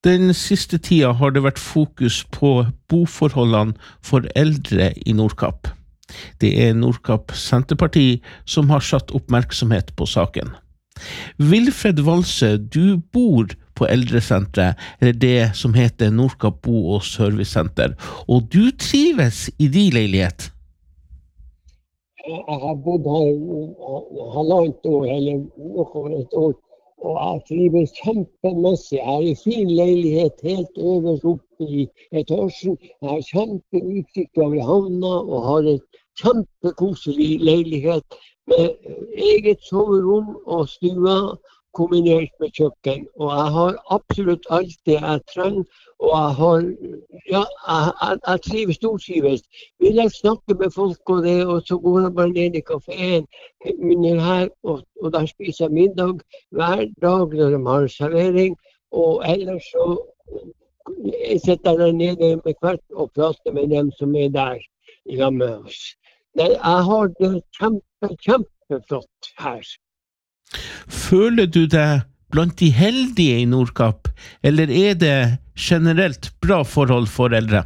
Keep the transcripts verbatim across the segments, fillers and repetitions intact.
Den siste tida har det vært fokus på boforholdene for eldre i Nordkapp. Det er Nordkapp Senterparti som har satt oppmerksomhet på saken. Wilfred Valse, du bor på eldresentret, eller det som heter Nordkapp Bo- og Servicesenter, og du trives i de leilighet. Jeg har bodd her i halvannet år, eller noe over et år, og jeg trives kjempemessig. Jeg har en fin leilighet helt øverst oppe i etasjen. Jeg har kjempeutsikt over havna og har et kjempekoselig leilighet med eget soverom og stua kombinert med kjøkken. Og jeg har absolutt alt det jeg trenger, og jeg har, ja, jeg, jeg, jeg trives stortrives. Vil jeg snakke med folk og det, og så går jeg bare ned i kaféen under her, og, og der spiser jeg middag hver dag når de har servering, og ellers så jeg sitter der nede med hvert og prater med dem som er der i lag med oss. Nei, jeg har det kjempe, kjempeflott her. Føler du deg blant de heldige i Nordkapp, eller er det generelt bra forhold for eldre?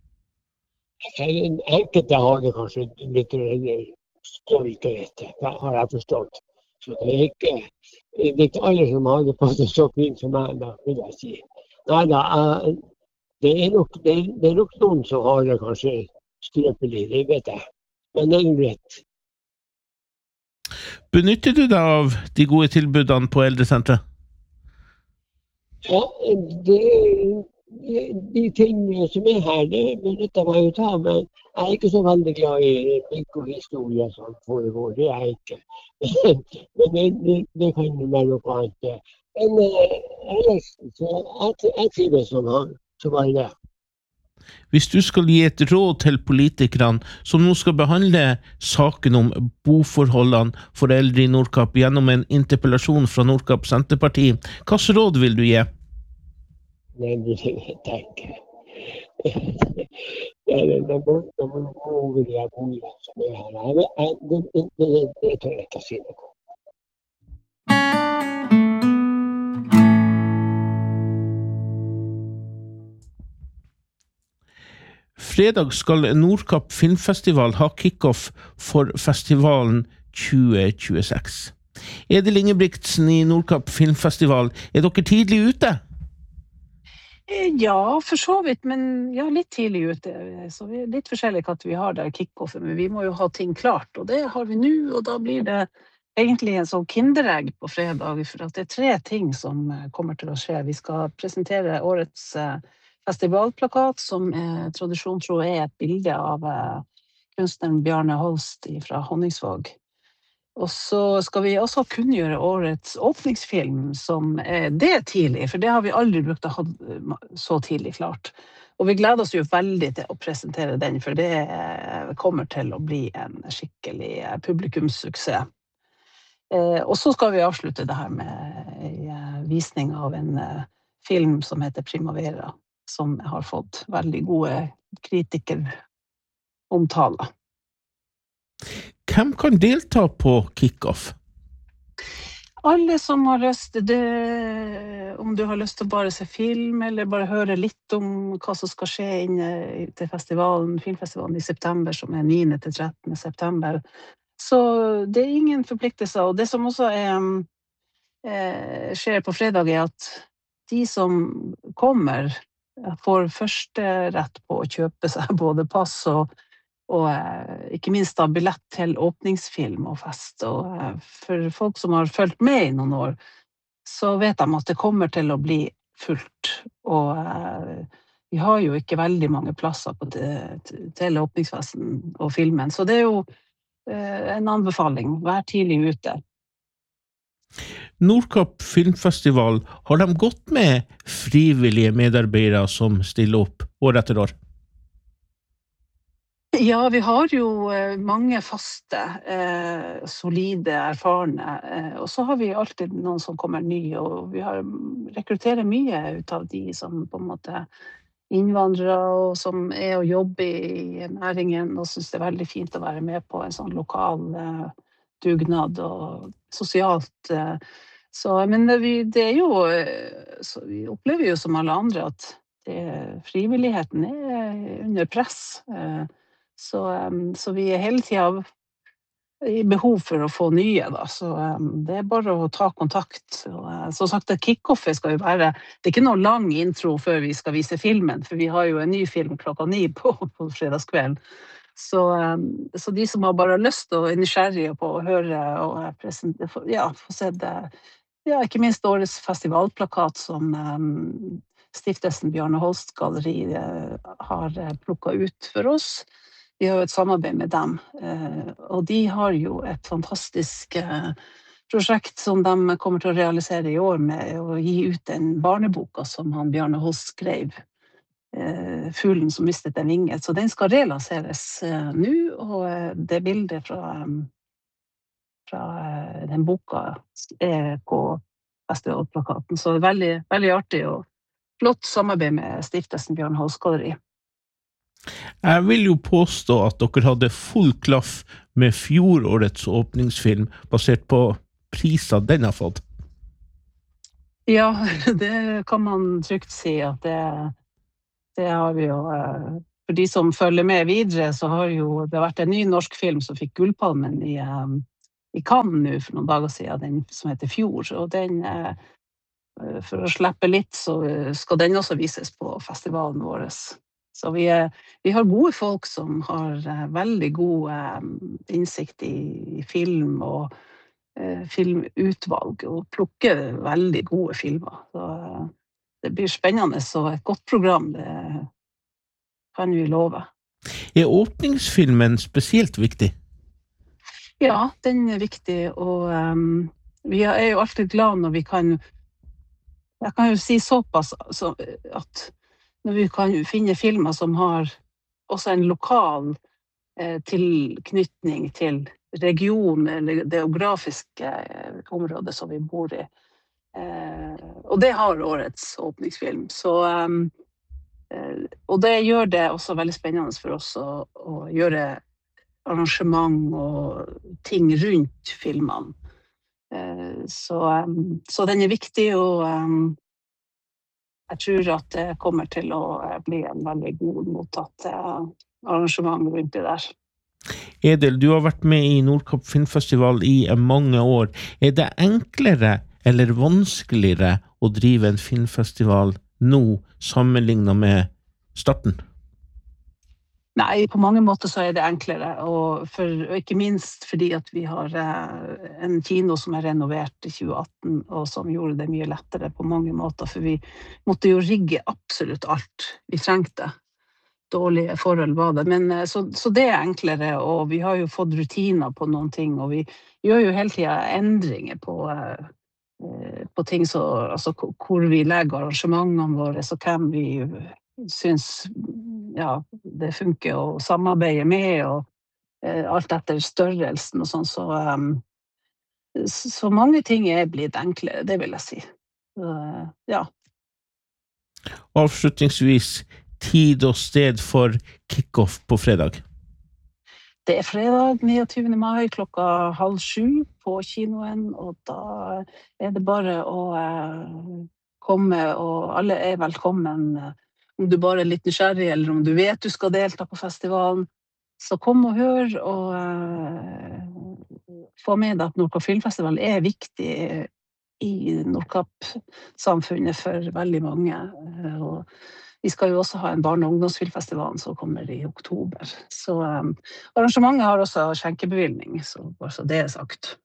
Enkelte har det kanskje litt stolthet, har jeg forstått. Så det er ikke, det er ikke alle som har det på det så fint som meg, da, vil jeg si. Nei da, det er nok, det er, det er nok noen som har det kanskje skrøpelig, det vet jeg. Men det er greit. Benytter du deg av de gode tilbudene på eldresentret? Ja, det, de tingene som er her, det benytter jeg meg ut av, men jeg er ikke så veldig glad i bygg og historie som foregår, det er jeg ikke. Men det, det, det kan jo være noe annet. Men ellers, så jeg, jeg trives som han, som var det. Hvis du skal gi et råd til politikerne som nå skal behandle saken om boforholdene for eldre i Nordkapp gjennom en interpellasjon fra Nordkapp Senterparti, hva slags råd vil du gi? Nei, det vet jeg ikke. Det må gå over de her boligene som er her. Det, det, det, det tør jeg ikke si noe. Fredag skal Nordkapp Filmfestival ha kick-off for festivalen tjue tjueseks. Edel Ingebrigtsen i Nordkapp Filmfestival, er dere tidlig ute? Ja, for så vidt, men ja, litt tidlig ute. Så vi er litt forskjellig hva vi har der kick-offen, men vi må jo ha ting klart, og det har vi nå, og da blir det egentlig en sånn kinderegg på fredag, for at det er tre ting som kommer til å skje. Vi skal presentere årets festivalplakat, som eh, tradisjon tror er et bilde av eh, kunstneren Bjarne Holst fra Honningsvåg. Og så skal vi også kunngjøre årets åpningsfilm, som er det tidlig, for det har vi aldri brukt å ha så tidlig klart. Og vi gleder oss jo veldig til å presentere den, for det eh, kommer til å bli en skikkelig eh, publikumssuksess. Eh, og så skal vi avslutte det her med en eh, visning av en eh, film som heter Primavera, som har fått veldig gode kritikersomtaler. Hvem kan delta på kick-off? Alle som har lyst, det, om du har lyst til å bare se film, eller bare høre litt om hva som skal skje inne til festivalen, filmfestivalen i september, som er niende til trettende september. Så det er ingen forpliktelser, og det som også er, eh, skjer på fredag er at de som kommer får første rett på å kjøpe seg både pass og, og ikke minst da billett til åpningsfilm og fest. Og for folk som har fulgt med i noen år, så vet de at det kommer til å bli fullt. Og vi har jo ikke veldig mange plasser på til, til åpningsfesten og filmen, så det er jo en anbefaling. Vær tidlig ute. Nordkapp Filmfestival, har de gått med frivillige medarbeidere som stiller opp år etter år? Ja, vi har jo mange faste, eh, solide, erfarne, eh, og så har vi alltid noen som kommer ny, og vi har rekrutterer mye ut av de som på en måte innvandrere, og som er og jobber i næringen, og synes det er veldig fint å være med på en sånn lokal eh, dugnad og sosialt eh, Så, men det, vi, det er jo, så vi opplever jo som alle andre at det, frivilligheten er under press. Så, så vi er hele tiden i behov for å få nye, da. Så det er bare å ta kontakt. Og, som sagt, kick-offet skal jo være, det er ikke noe lang intro før vi skal vise filmen, for vi har jo en ny film klokka ni på, på fredagskvelden. Så, så de som har bare lyst og er nysgjerrige på å høre og presentere, ja, få se det, ja, ikke minst årets festivalplakat som um, Stiftelsen Bjarne Holst Galleri uh, har plukket ut for oss. Vi har jo et samarbeid med dem, uh, og de har jo et fantastisk uh, prosjekt som de kommer til å realisere i år med å gi ut den barneboka som han Bjarne Holst skrev, uh, Fuglen som mistet en vinge. Så den skal relanseres uh, nå, og uh, det bildet fra um, fra den boka er på festivalplakaten. Så det er veldig, veldig artig og flott samarbeid med Stiftelsen Bjarne Holst Galleri. Jeg vil jo påstå at dere hadde full klaff med fjorårets åpningsfilm, basert på priser den har fått. Ja, det kan man trygt si at det, det har vi jo. For de som følger med videre, så har jo det vært en ny norsk film som fikk Gullpalmen i i Cannes nå for noen dager siden, den som heter Fjord, og den, for å slippe litt, så skal den også vises på festivalen vår. Så vi, er, vi har gode folk som har veldig god innsikt i film og filmutvalg, og plukker veldig gode filmer. Så det blir spennende, så et godt program, det kan vi love. Er åpningsfilmen spesielt viktig? Ja, den er viktig, og um, vi er jo alltid glad når vi kan, jeg kan jo si såpass så, at når vi kan finne filmer som har også en lokal eh, tilknytning til region eller det geografiske eh, området som vi bor i. Eh, og det har årets åpningsfilm. Så, um, eh, og det gjør det også veldig spennende for oss å, å gjøre arrangement og ting rundt filmene. Så, så den er viktig, og jeg tror at det kommer til å bli en veldig god mottatt arrangement rundt det der. Edel, du har vært med i Nordkapp Filmfestival i mange år. Er det enklere eller vanskeligere å drive en filmfestival nå sammenlignet med starten? Nei, på mange måter så er det enklere, og, for, og ikke minst fordi at vi har eh, en kino som er renovert i tjue atten, og som gjorde det mye lettere på mange måter, for vi måtte jo rigge absolutt alt vi trengte. Dårlige forhold var det, men så, så det er enklere, og vi har jo fått rutiner på noen ting, og vi gjør jo hele tiden endringer på, eh, på ting, så, altså hvor vi legger arrangementene våre, så hvem vi syns ja, det funker å samarbeide med, og eh, alt etter størrelsen og sånn, så, um, så mange ting er blitt enklere, det vil jeg si. Så, ja. Avslutningsvis, tid og sted for kick-off på fredag? Det er fredag niogtyvende mai klokka halv sju på kinoen, og da er det bare å eh, komme, og alle er velkommen, om du bare er litt nysgjerrig, eller om du vet du skal delta på festivalen, så kom og hør, og uh, få med deg at Nordkapp Filmfestival er viktig i Nordkapp-samfunnet for veldig mange. Uh, og vi skal jo også ha en barne- og ungdomsfilmfestival som kommer i oktober. Så um, arrangementet har også skjenkebevilgning, så bare så det er sagt.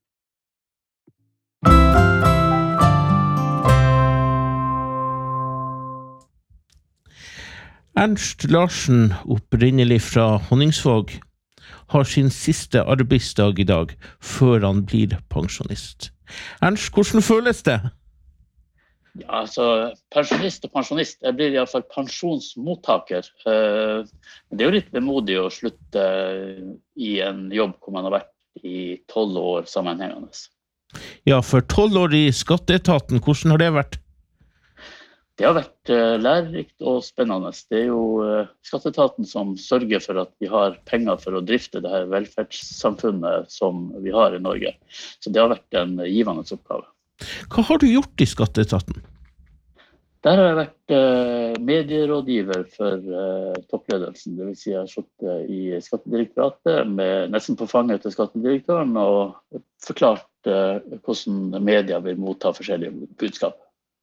Ernst Larsen, opprinnelig fra Honningsvåg, har sin siste arbeidsdag i dag, før han blir pensjonist. Ernst, hvordan føles det? Ja, altså, pensjonist og pensjonist, jeg blir i hvert fall pensjonsmottaker. Det er jo litt bemodig å slutte i en jobb hvor man har vært i tolv år sammenhengende. Ja, for tolv år i skatteetaten, hvordan har det vært? Det har vært uh, lærerikt og spennende. Det er jo uh, skatteetaten som sørger for at vi har penger for å drifte det her velferdssamfunnet som vi har i Norge. Så det har vært en givende oppgave. Hva har du gjort I Skatteetaten? Der har jeg vært eh, medierådgiver for eh, toppledelsen. Det vil si jeg har sittet I Skattedirektoratet med nesten på fanget til skattedirektøren og forklart eh, hvordan media vil motta forskjellige budskap.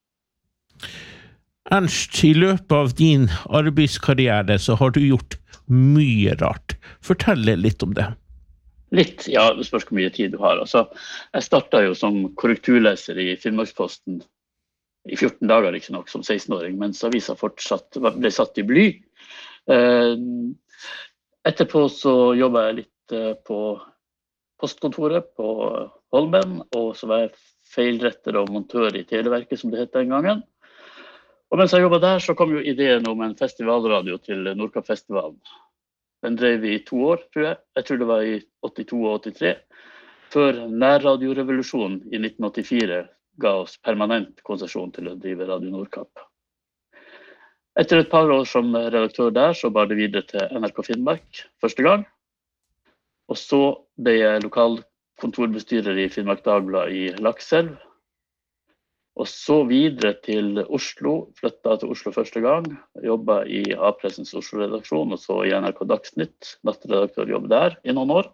Ernst, I løpet av din arbeidskarriere så har du gjort mye rart. Fortell litt om det. Litt, ja, det spørs hvor mye tid du har. Altså, jeg startet jo som korrekturleser I Finnmarksposten I fjorten dager, ikke nok, som seksten-åring, mens avisa fortsatt ble satt I bly. Etterpå så jobbet jeg litt på postkontoret på Holmen, og så var jeg feilretter og montør I Televerket, som det het den gangen. Og mens jeg jobbet der, så kom jo ideen om en festivalradio til Nordkapp-festivalen. Den drev vi I to år, tror jeg. Jeg tror det var I åttito og åttitre. Før nærradiorevolusjonen I nitten åttifire ga oss permanent konsesjon til å drive Radio Nordkapp. Etter et par år som redaktør der, så bar det videre til N R K Finnmark første gang. Og så ble jeg lokalkontorbestyrer I Finnmark Dagblad I Lakselv. Og så videre til Oslo, flyttet til Oslo første gang, jobbet I A-pressens Oslo-redaksjon, og så I N R K Dagsnytt, nattredaktørjobb der I noen år.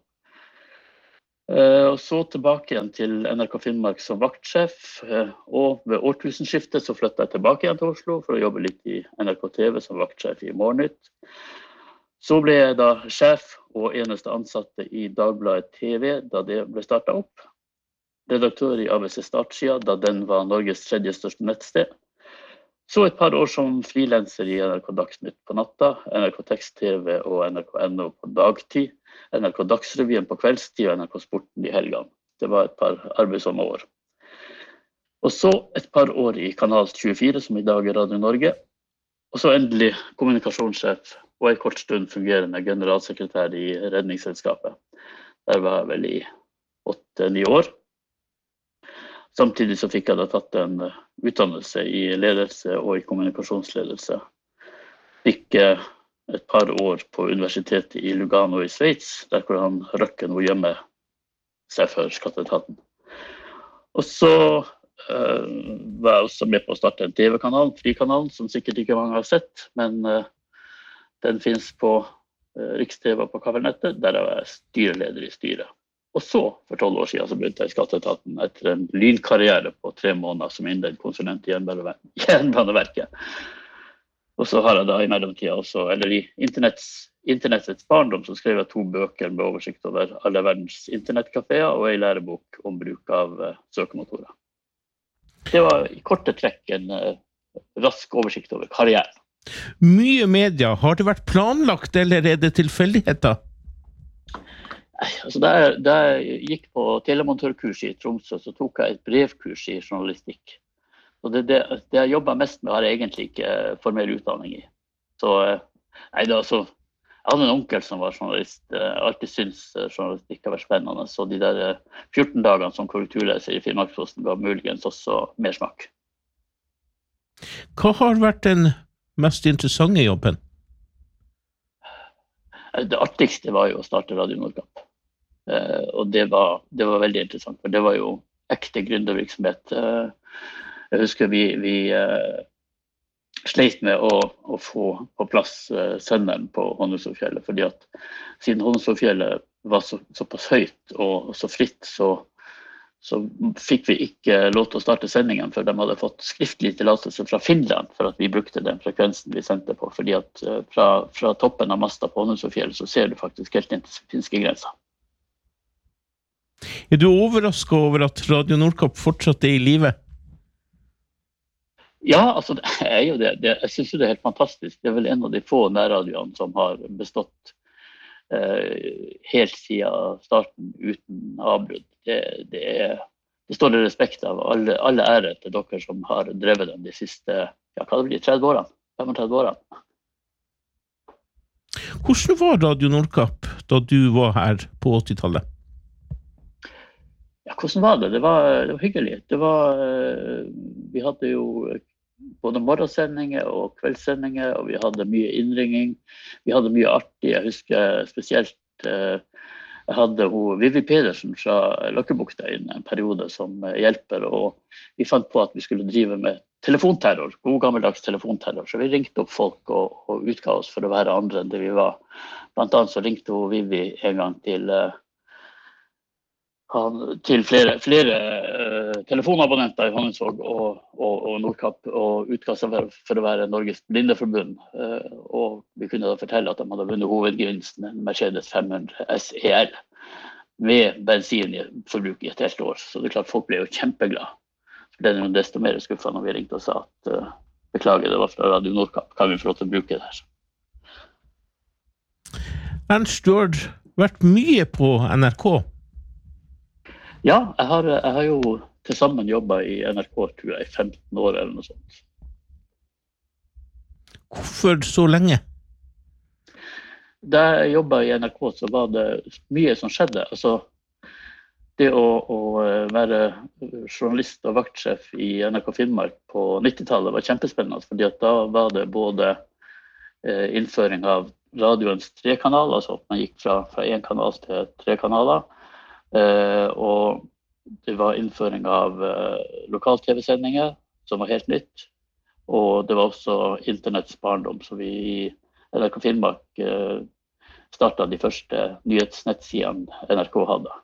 Og så tilbake igjen til N R K Finnmark som vaktsjef, og ved årtusenskiftet så flyttet jeg tilbake igjen til Oslo for å jobbe litt I N R K T V som vaktsjef I Morgennytt. Så ble jeg da sjef og eneste ansatte I Dagbladet T V da det ble startet opp. Redaktør I A B C Startsida, da den var Norges tredje største nettsted. Så et par år som frilanser I N R K Dagsnytt på natta, N R K Tekst-T V og N R K N O på dagtid, N R K Dagsrevyen på kveldstid og N R K Sporten I helgene. Det var et par arbeidsomme år. Og så et par år I Kanal tjuefire, som I dag er Radio Norge. Og så endelig kommunikasjonssjef og en kort stund fungerende generalsekretær I Redningsselskapet. Der var jeg vel I åtte-ni år. Samtidig så fikk jeg da tatt en utdannelse I ledelse og I kommunikasjonsledelse. Fikk et par år på universitetet I Lugano I Sveits, der hvor han røkker noe hjemme seg for Skatteetaten. Og så uh, var jeg også med på å starte en T V-kanal, Frikanalen, som sikkert ikke mange har sett, men uh, den finnes på uh, Riks-T V på kabelnettet, der jeg var styreleder I styret. Og så, for tolv år siden, så begynte jeg I Skatteetaten etter en lynkarriere på tre måneder som innleid konsulent I Jernbaneverket. Og så har jeg da I mellomtiden også, eller I internetts, internettets barndom, så skrev jeg to bøker med oversikt over alle verdens internettkaféer og en lærebok om bruk av uh, søkemotorer. Det var I korte trekk en uh, rask oversikt over karrieren. Mye media, har det vært planlagt eller er det tilfeldigheter? Altså, da, jeg, da jeg gikk på telemontørkurs I Tromsø, så tok jeg et brevkurs I journalistikk. Og det, det, det jeg jobbet mest med har jeg egentlig ikke formell utdanning I. Så, nei, da, så, jeg hadde en onkel som var journalist. Jeg alltid syntes journalistikk har vært spennende, så de der fjorten dagene som korrekturleser I Finnmarksposten ga muligens også mer smak. Hva har vært den mest interessante jobben? Det artigste var jo å starte Radio Nordkapp. Eh, og det var, det var veldig interessant, for det var jo ekte gründervirksomhet. Eh, jeg husker vi, vi eh, sleit med å, å få på plass eh, senderen på Honningsvågfjellet, fordi at siden Honningsvågfjellet var så, såpass høyt og så fritt, så så fikk vi ikke lov til å starte sendingen før de hadde fått skriftlig tillatelse fra Finland for at vi brukte den frekvensen vi sendte på, fordi at fra, fra toppen av masta på Honningsvågfjellet så ser du faktisk helt inn til finske grenser. Er du overrasket over at Radio Nordkapp fortsatt er I live? Ja, altså det er jo det. det jeg synes jo det er helt fantastisk. Det er vel en av de få nærradioene som har bestått eh, helt siden starten uten avbrudd. Det, det, er, det står det respekt av alle, alle ære til dere som har drevet dem de siste, ja, hva det blir, tretti årene, femogtretti årene. Hvordan var Radio Nordkapp da du var her på åttitallet? Ja, hvordan var det? Det var, det var hyggelig. Det var, vi hadde jo både morgensendinger og kveldssendinger, og vi hadde mye innringing. Vi hadde mye artig. Jeg husker spesielt Jeg hadde hun, Vivi Pedersen fra Løkkebukta i en periode som hjelper, og vi fant på at vi skulle drive med telefonterror, god gammeldags telefonterror. Så vi ringte opp folk og, og utga oss for å være andre enn det vi var. Blant annet så ringte hun Vivi en gang til Han, til flere, flere uh, telefonabonnenter i Honningsvåg og, og, og Nordkapp, og utga seg for, for å være Norges Blindeforbund. Uh, og vi kunne da fortelle at de hadde vunnet hovedgevinsten, en Mercedes fem hundre S E L, med bensinforbruk i et helt år. Så det er klart, folk ble jo kjempeglade. Det er jo desto mer skuffet når vi ringte og sa at uh, beklager, det var fra Radio Nordkapp, kan vi få lov til å bruke det her? Ernst, du har vært mye på N R K. Ja, jeg har, jeg har jo til sammen jobbet i N R K, tror jeg, i femten år eller noe sånt. Hvorfor så lenge? Da jeg jobbet i N R K, så var det mye som skjedde. Altså, det å, å være journalist og vaktsjef i N R K Finnmark på nittitallet var kjempespennende, fordi at da var det både eh, innføring av radioens tre kanaler, altså at man gikk fra, fra en kanal til tre kanaler, Uh, og det var innføring av uh, lokal-tv-sendinger som var helt nytt, og det var også internetts barndom, så vi i N R K Finnmark uh, startet de første nyhetsnettsidene N R K hadde.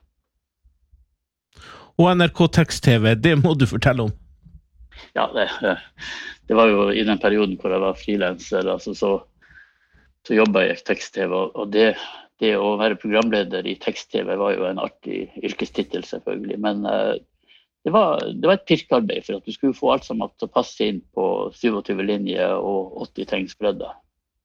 Og N R K tekst-tv, det må du fortelle om. Ja, det, det var jo i den perioden hvor jeg var freelancer, altså så, så jobbet jeg i tekst-tv, og det Det å være programleder i tekst-tv var jo en artig yrkestitel selvfølgelig, men uh, det, var, det var et pirkearbeid for at du skulle få alt sammen til å passe inn på syvogtyve linjer og åtti tegns bredde.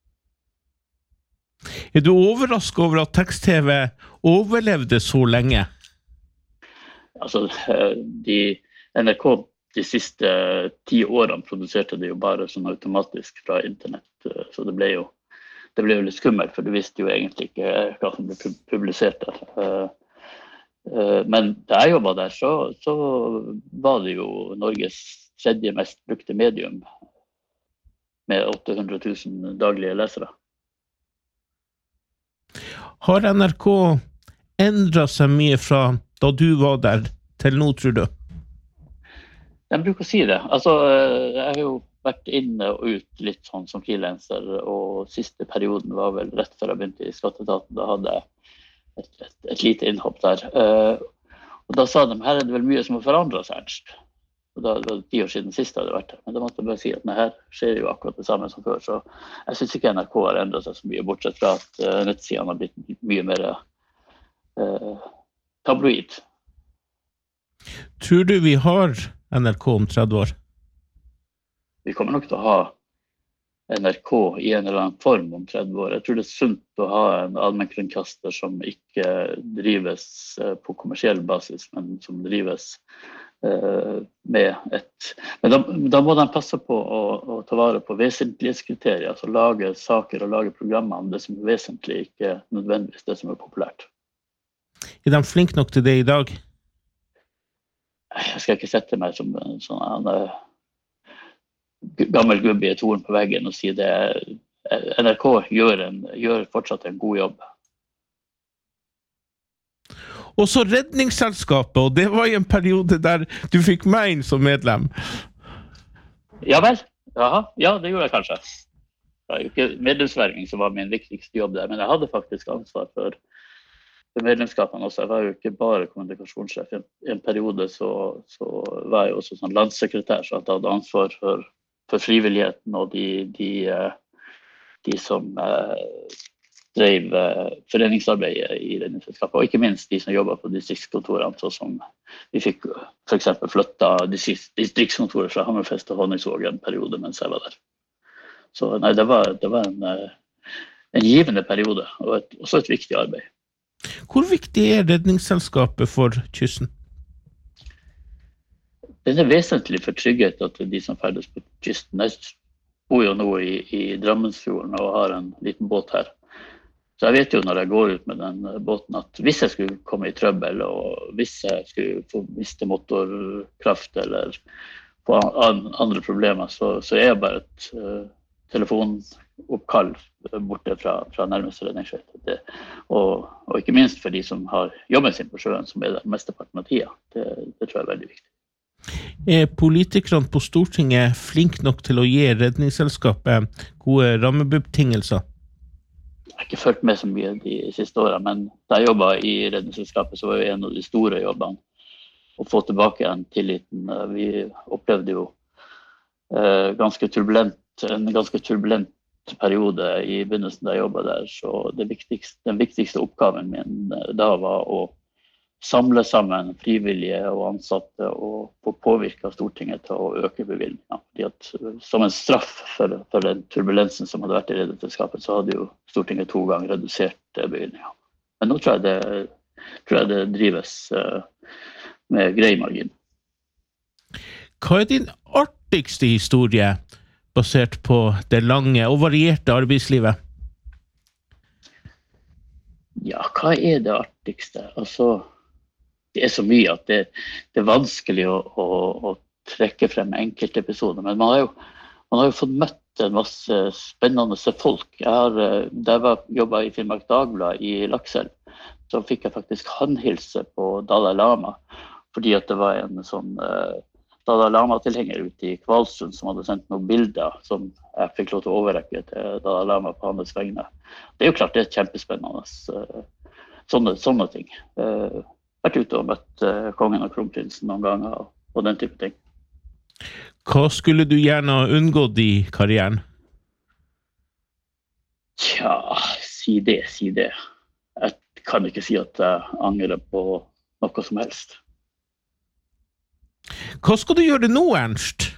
Er du overrasket over at tekst-tv overlevde så lenge? Altså, de, N R K de siste ti årene produserte det jo bare sånn automatisk fra internett, så det ble jo Det ble jo litt skummelt, for du visste jo egentlig ikke hva som ble publisert der. Men da jeg jobbet der, så, så var det jo Norges tredje mest brukte medium, med åtte hundre tusen daglige lesere. Har N R K endret seg mye fra da du var der til nå, tror du? Jeg bruker å si det. Altså, jeg har jo vært inne og ut litt sånn som freelancer, og siste perioden var vel rett før jeg begynte i Skatteetaten. Da hadde jeg et, et, et lite innhopp der. Uh, og da sa de, her er det vel mye som har forandret seg, Ernst. Og da var det ti år siden sist jeg hadde vært her. Men da måtte jeg bare si at nei, her skjer jo akkurat det samme som før. Så jeg synes ikke N R K har endret seg så mye, bortsett fra at uh, nettsidene har blitt mye mer uh, tabloid. Tror du vi har N R K om tretti år? Vi kommer nok til å ha N R K i en eller annen form om tretti år. Jeg tror det er sunt å ha en allmennkringkaster som ikke drives på kommersiell basis, men som drives uh, med et... Men da, da må de passe på å, å ta vare på vesentlighetskriterier, altså lage saker og lage programmer om det som er vesentlig, ikke nødvendigvis det som er populært. Er de flink nok til det i dag? Jeg skal ikke sette meg som en sånn uh, gammel gubbe i et horn på veggen og si det. N R K gjør, en, gjør fortsatt en god jobb. Og så Redningsselskapet, og det var i en periode der du fikk meg inn som medlem. Ja vel, Jaha. Ja, det gjorde jeg kanskje. Det var jo ikke medlemsverving som var min viktigste jobb der, men jeg hadde faktisk ansvar for medlemskapene også. Jeg var jo ikke bare kommunikasjonssjef. I en, i en periode så, så var jeg også sånn landssekretær, så jeg hadde ansvar for for frivilligheten og de, de, de som eh, drev eh, foreningsarbeidet i Redningsselskapet, og ikke minst de som jobbet på distriktskontorene, så som vi fikk for eksempel flyttet distriktskontoret fra Hammerfest til Honningsvåg en periode mens jeg var der. Så nei, det var, det var en, en givende periode, og et, også et viktig arbeid. Hvor viktig er Redningsselskapet for kysten? Den er vesentlig for trygghet at de som ferdes på kysten. Jeg bor jo nå i, i Drammensfjorden og har en liten båt her. Så jeg vet jo når jeg går ut med den båten at hvis jeg skulle komme i trøbbel, og hvis jeg skulle få miste motorkraft eller få an, andre problemer, så, så er jeg bare et, telefonoppkall borte fra, fra nærmeste redningsskøyte. Det, og, og ikke minst for de som har jobben sin på sjøen, som er der mesteparten av tida. Det, det tror jeg er veldig viktig. Er politikerne på Stortinget flink nok til å gi redningsselskapet gode rammebetingelser? Jeg har ikke følt med så mye de siste årene, men da jeg jobbet i redningsselskapet, så var jo en av de store jobbene å få tilbake igjen tilliten. Vi opplevde jo eh, ganske turbulent, en ganske turbulent periode i begynnelsen da jeg jobbet der, så det viktigste, den viktigste oppgaven min da var å samle sammen frivillige og ansatte og få påvirket Stortinget til å øke bevilgningen. Fordi at, som en straff for, for den turbulensen som hadde vært i redningsselskapet, så hadde jo Stortinget to ganger redusert bevilgningen. Men nå tror jeg det, tror jeg det drives uh, med grei margin. Hva er din artigste historie basert på det lange og varierte arbeidslivet? Ja, hva er det artigste? Altså, det er så mye at det, det er vanskelig å, å, å trekke frem enkelte episoder, men man har jo, man har jo fått møtt en masse spennende folk. Jeg har, da jeg jobbet i Finnmark Dagblad i Lakselv, så fikk jeg faktisk håndhilse på Dalai Lama, fordi at det var en sånn uh, Dalai Lama-tilhenger ute i Kvalsund som hadde sendt noen bilder som jeg fikk lov til å overrekke til Dalai Lama på hans vegne. Det er jo klart det er kjempespennende, uh, sånne, sånne ting. Uh, vært ute og møtt uh, kongen og kronprinsen noen ganger og, og den type ting. Hva skulle du gjerne ha unngått i karrieren? Tja, si det, si det. Jeg kan ikke si at jeg angrer på noe som helst. Hva skal du gjøre nå, Ernst?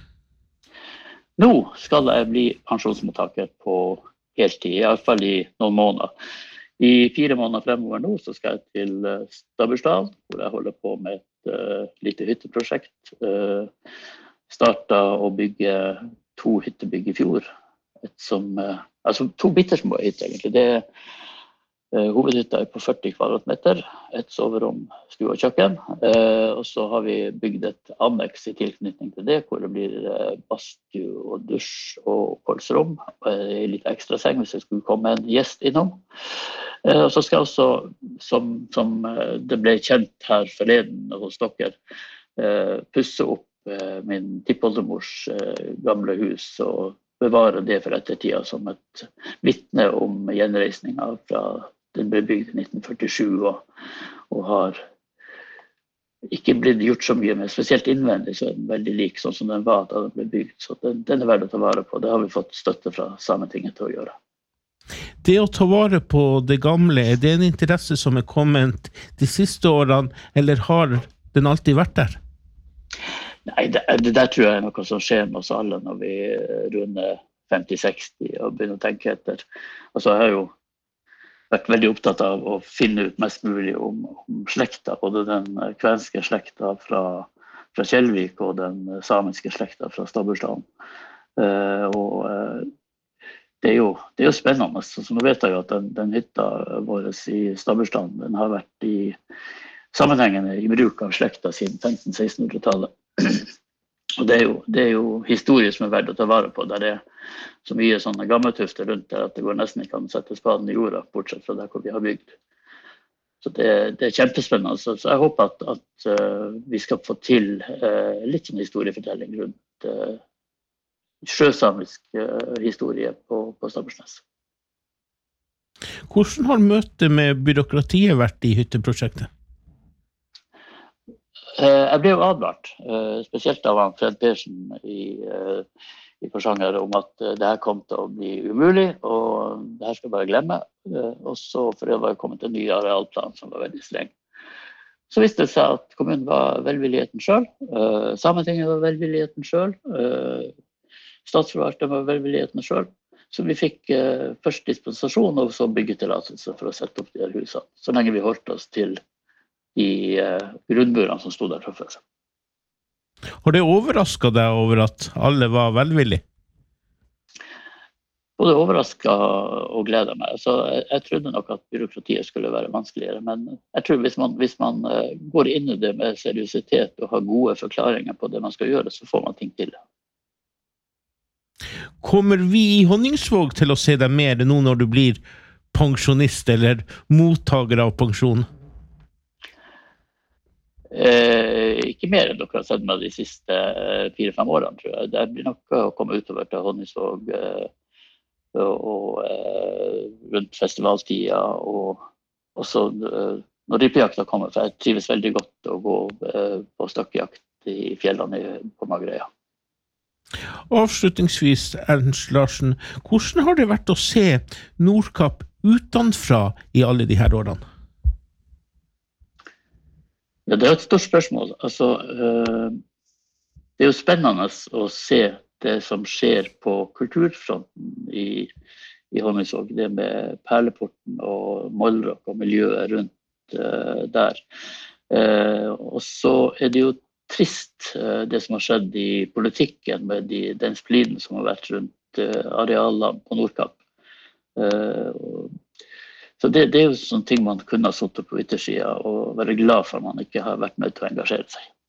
Nå skal jeg bli pensjonsmottaker på heltid, i hvert fall i noen måneder. I fire måneder fremover nå så skal jeg til Stabbursdalen, hvor jeg holder på med et uh, lite hytteprosjekt. Uh, startet å bygge to hyttebygg i fjor. Et som, uh, altså to bittersmå hytter egentlig. Det er uh, hovedhytta er på førti kvadratmeter, et soverom, stue og kjøkken. Uh, og så har vi bygd et anneks i tilknytning til det, hvor det blir uh, badstue og dusj og oppholdsrom. Og en litt ekstra seng hvis det skulle komme en gjest innom. Uh, og så skal jeg også, som, som uh, det ble kjent her forleden hos dere, uh, pusse opp uh, min tippoldemors uh, gamle hus og bevare det for ettertida som et vitne om gjenreisninga fra den ble bygd i nitten førtisju og, og har ikke blitt gjort så mye med, spesielt innvendig så er den veldig lik sånn som den var da den ble bygd, så den, den er verdt å ta vare på. Det har vi fått støtte fra Sametinget til å gjøre. Det å ta vare på det gamle, er det en interesse som er kommet de siste årene, eller har den alltid vært der? Nei, det, det der tror jeg er noe som skjer med oss alle når vi runder femti seksti og begynner å tenke etter. Altså, jeg har jo vært veldig opptatt av å finne ut mest mulig om, om slekta, både den kvenske slekta fra, fra Kjellvik og den samiske slekta fra Stabbursdalen. Uh, og uh, det, er jo, det er jo spennende, så nå vet jeg jo at den, den hytta vår i Stabbursdalen, den har vært i sammenhengende i bruk av slekta siden femten-sekstenhundretallet. Og det er, jo, det er jo historie som er verdt å ta vare på, der det er så mye sånne gammeltufter rundt der at det går nesten ikke an å sette spaden i jorda, bortsett fra der hvor vi har bygd. Så det, det er kjempespennende, så, så jeg håper at, at uh, vi skal få til uh, litt sånn historiefortelling rundt uh, sjøsamisk uh, historie på, på Stabbursnes. Hvordan har møtet med byråkratiet vært i hytteprosjektet? Jeg ble jo advart, spesielt av han Fred Persen i, i Porsanger, om at det her kom til å bli umulig, og det her skal jeg bare glemme. Og så for det var det kommet en ny arealplan som var veldig streng. Så viste det seg at kommunen var velvilligheten selv, Sametinget var velvilligheten selv, statsforvalteren var velvilligheten selv. Så vi fikk først dispensasjon og så byggetillatelse for å sette opp de her husene, så lenge vi holdt oss til i uh, grunnburene som stod der fra før. Har det overrasket deg over at alle var velvillige? Både overrasket og gleder meg. Altså, jeg, jeg trodde nok at byråkratiet skulle være vanskeligere, men jeg tror hvis man, hvis man uh, går inn i det med seriøsitet og har gode forklaringer på det man skal gjøre, så får man ting til. Kommer vi i Honningsvåg til å se deg mer nå når du blir pensjonist eller mottager av pensjon? Eh, ikke mer enn dere har sett meg de siste eh, fire-fem årene, tror jeg. Det blir nok å komme utover til Honningsvåg eh, og, og eh, rundt festivaltida, og også eh, når rypejakta kommer, for jeg trives veldig godt å gå eh, på støkkejakt i fjellene på Magerøya. Avslutningsvis, Ernst Larsen, hvordan har det vært å se Nordkapp utenfra i alle de her årene? Ja, det er et stort spørsmål. Altså, øh, det er jo spennende å se det som skjer på kulturfronten i, i Honningsvåg, det med Perleporten og Målrock og miljøet rundt øh, der. Uh, og så er det jo trist uh, det som har skjedd i politikken med de, den spliden som har vært rundt uh, arealene på Nordkapp. Uh, og Så det, det er jo sånne ting man kunne ha suttet på yttersida og være glad for at man ikke har vært med til å engasjere seg.